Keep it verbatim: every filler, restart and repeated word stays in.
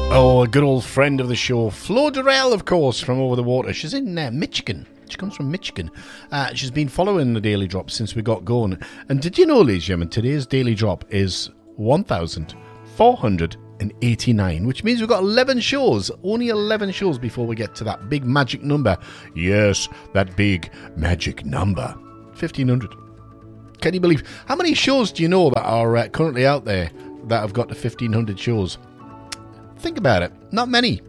Oh, a good old friend of the show, Flo Durrell, of course, from over the water. She's in uh, Michigan. She comes from Michigan. Uh, she's been following the Daily Drop since we got going. And did you know, ladies and gentlemen, today's Daily Drop is one thousand four hundred eighty-nine, which means we've got eleven shows, only eleven shows before we get to that big magic number. Yes, that big magic number, fifteen hundred. Can you believe? How many shows do you know that are uh, currently out there that have got to fifteen hundred shows? Think about it. Not many.